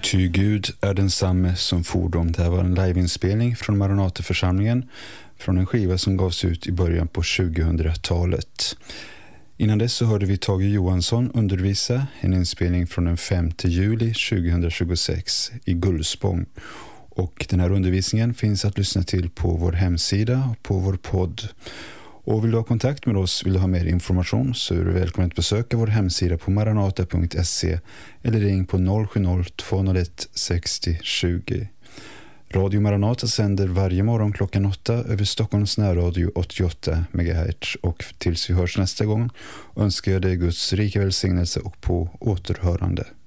Ty Gud är densamme som fordom. Det här var en liveinspelning från Maranataförsamlingen från en skiva som gavs ut i början på 2000-talet. Innan dess så hörde vi Tage Johansson undervisa, en inspelning från den 5 juli 2026 i Gullspång. Och den här undervisningen finns att lyssna till på vår hemsida och på vår podd. Och vill du ha kontakt med oss, vill du ha mer information, så är du välkommen att besöka vår hemsida på maranata.se eller ring på 070-201 60 20. Radio Maranata sänder varje morgon klockan 8 över Stockholms närradio 88 MHz. Och tills vi hörs nästa gång önskar jag dig Guds rika välsignelse och på återhörande.